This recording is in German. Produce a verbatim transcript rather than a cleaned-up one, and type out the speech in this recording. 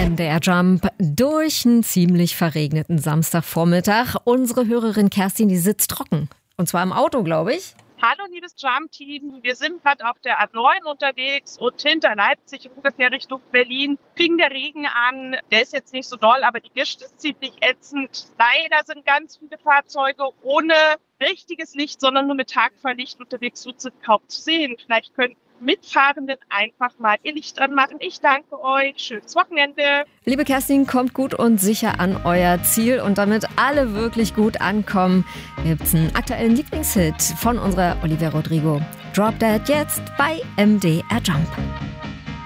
M D R Jump durch einen ziemlich verregneten Samstagvormittag. Unsere Hörerin Kerstin, die sitzt trocken. Und zwar im Auto, glaube ich. Hallo, liebes Jump-Team. Wir sind gerade auf der A neun unterwegs und hinter Leipzig ungefähr Richtung Berlin fing der Regen an. Der ist jetzt nicht so doll, aber die Gischt ist ziemlich ätzend. Leider sind ganz viele Fahrzeuge ohne richtiges Licht, sondern nur mit Tagfahrlicht unterwegs, so sind kaum zu sehen. Vielleicht können Mitfahrenden einfach mal ihr Licht anmachen. Ich danke euch. Schönes Wochenende. Liebe Kerstin, kommt gut und sicher an euer Ziel. Und damit alle wirklich gut ankommen, gibt's einen aktuellen Lieblingshit von unserer Olivia Rodrigo. Drop Dead jetzt bei M D R Jump.